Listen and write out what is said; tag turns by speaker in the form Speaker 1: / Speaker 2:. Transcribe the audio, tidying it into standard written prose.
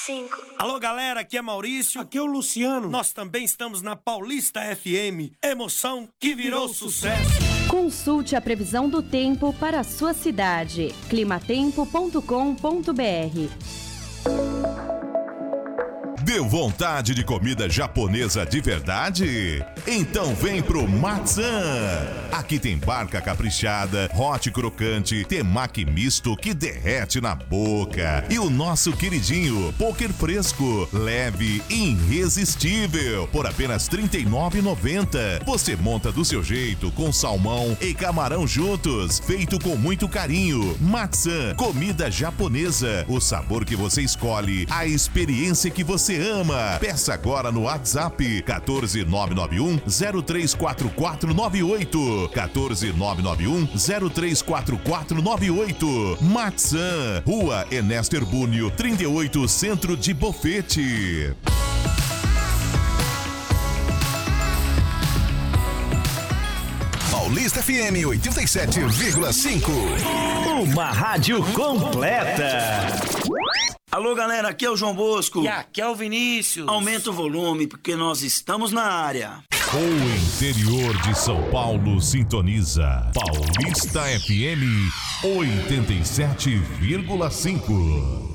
Speaker 1: 5.
Speaker 2: Alô, galera, aqui é Maurício.
Speaker 3: Aqui é o Luciano.
Speaker 2: Nós também estamos na Paulista FM. Emoção que virou sucesso.
Speaker 4: Consulte a previsão do tempo para a sua cidade. climatempo.com.br.
Speaker 5: Deu vontade de comida japonesa de verdade? Então vem pro Matzan! Aqui tem barca caprichada, hot crocante, temaki misto que derrete na boca. E o nosso queridinho, poker fresco, leve e irresistível, por apenas R$ 39,90. Você monta do seu jeito, com salmão e camarão juntos, feito com muito carinho. Matzan, comida japonesa, o sabor que você escolhe, a experiência que você ama. Peça agora no WhatsApp 14991-034498. 14991-034498. Matzan, Rua Ernesto Herbúnio, 38, Centro de Bofete.
Speaker 6: Paulista FM 87,5.
Speaker 7: Uma rádio completa.
Speaker 8: Alô, galera, aqui é o João Bosco.
Speaker 2: E aqui é o Vinícius.
Speaker 8: Aumenta o volume, porque nós estamos na área.
Speaker 5: O interior de São Paulo sintoniza Paulista FM 87,5.